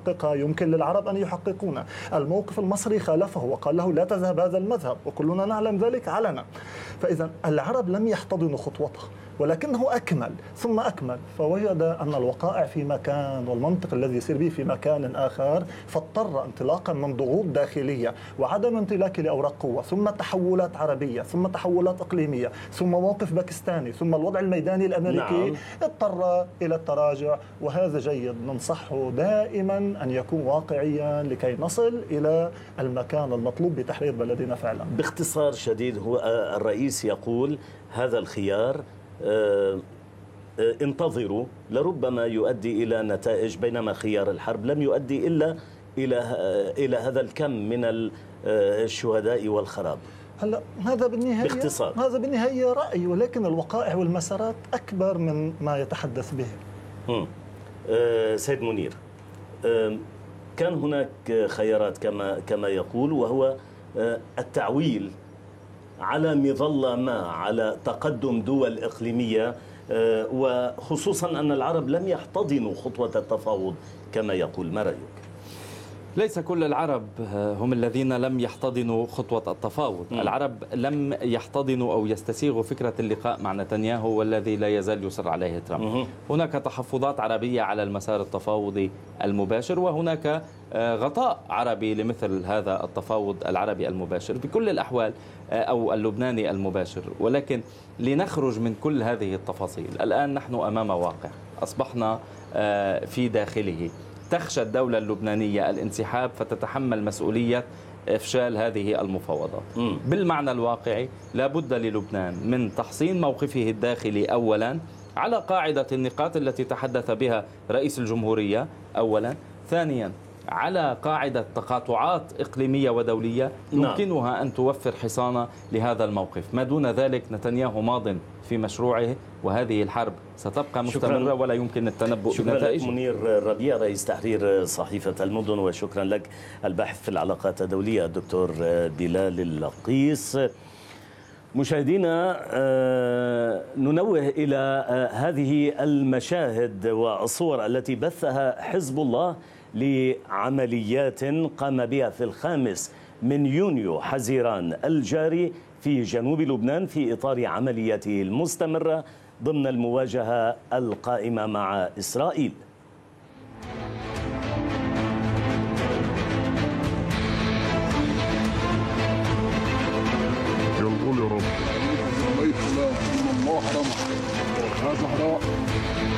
يحققها يمكن للعرب أن يحققونها. الموقف المصري خالفه وقال له لا تذهب هذا المذهب، وكلنا نعلم ذلك علنا. فإذا العرب لم يحتضنوا خطوته، ولكنه أكمل ثم أكمل، فوجد أن الوقائع في مكان والمنطق الذي يسير به في مكان آخر، فاضطر انطلاقا من ضغوط داخلية وعدم امتلاكه لأوراق قوة، ثم تحولات عربية، ثم تحولات إقليمية، ثم موقف باكستاني، ثم الوضع الميداني الأمريكي، اضطر إلى التراجع. وهذا جيد، ننصحه دائما أن يكون واقعيا لكي نصل إلى المكان المطلوب بتحرير بلدنا فعلا. باختصار شديد، هو الرئيس يقول هذا الخيار انتظروا لربما يؤدي إلى نتائج، بينما خيار الحرب لم يؤدي إلا إلى هذا الكم من الشهداء والخراب. هلا هذا بالنهاية باختصار هذا بالنهاية رأي، ولكن الوقائع والمسارات أكبر من ما يتحدث به. سيد منير، كان هناك خيارات كما يقول، وهو التعويل على مظلة ما على تقدم دول إقليمية، وخصوصا أن العرب لم يحتضنوا خطوة التفاوض كما يقول. ما رأيك؟ ليس كل العرب هم الذين لم يحتضنوا خطوة التفاوض. العرب لم يحتضنوا أو يستسيغوا فكرة اللقاء مع نتنياهو، والذي لا يزال يصر عليه ترامب. هناك تحفظات عربية على المسار التفاوضي المباشر، وهناك غطاء عربي لمثل هذا التفاوض العربي المباشر بكل الأحوال، أو اللبناني المباشر. ولكن لنخرج من كل هذه التفاصيل، الآن نحن أمام واقع أصبحنا في داخله. تخشى الدولة اللبنانية الانسحاب فتتحمل مسؤولية إفشال هذه المفاوضات. بالمعنى الواقعي لا بد للبنان من تحصين موقفه الداخلي أولا على قاعدة النقاط التي تحدث بها رئيس الجمهورية أولا، ثانيا على قاعدة تقاطعات إقليمية ودولية يمكنها أن توفر حصانة لهذا الموقف. ما دون ذلك نتنياهو ماض في مشروعه، وهذه الحرب ستبقى مستمرة ولا يمكن التنبؤ بنتائج. شكرا لك منير ربيع، رئيس تحرير صحيفة المدن، وشكرا لك الباحث في العلاقات الدولية الدكتور بلال اللقيس. مشاهدينا، ننوه إلى هذه المشاهد والصور التي بثها حزب الله لعمليات قام بها في 5 يونيو حزيران الجاري في جنوب لبنان في إطار عملياته المستمرة ضمن المواجهة القائمة مع إسرائيل. يقول يا رب الله حرمه هذا